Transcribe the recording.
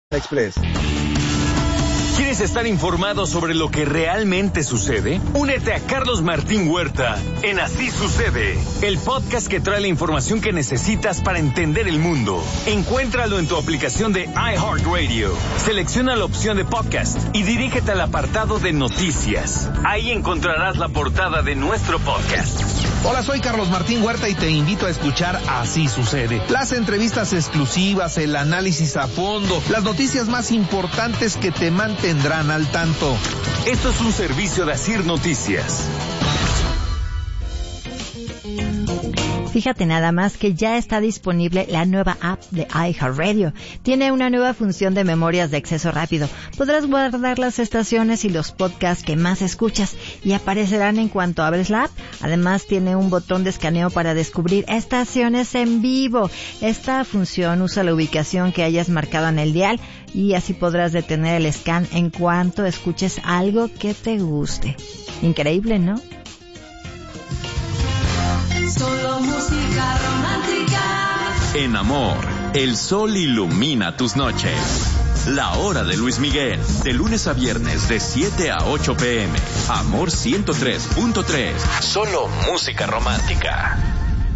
Express. ¿Quieres estar informado sobre lo que realmente sucede? Únete a Carlos Martín Huerta en Así Sucede, el podcast que trae la información que necesitas para entender el mundo. Encuéntralo en tu aplicación de iHeartRadio. Selecciona la opción de podcast y dirígete al apartado de noticias. Ahí encontrarás la portada de nuestro podcast. Hola, soy Carlos Martín Huerta y te invito a escuchar Así Sucede. Las entrevistas exclusivas, el análisis a fondo, las noticias más importantes que te mantendrán al tanto. Esto es un servicio de Asir Noticias. Fíjate nada más que ya está disponible la nueva app de iHeartRadio. Tiene una nueva función de memorias de acceso rápido. Podrás guardar las estaciones y los podcasts que más escuchas y aparecerán en cuanto abres la app. Además tiene un botón de escaneo para descubrir estaciones en vivo. Esta función usa la ubicación que hayas marcado en el dial y así podrás detener el scan en cuanto escuches algo que te guste. Increíble, ¿no? Solo música romántica. En Amor, el sol ilumina tus noches. La Hora de Luis Miguel, de lunes a viernes de 7 a 8 p.m. Amor 103.3. Solo música romántica.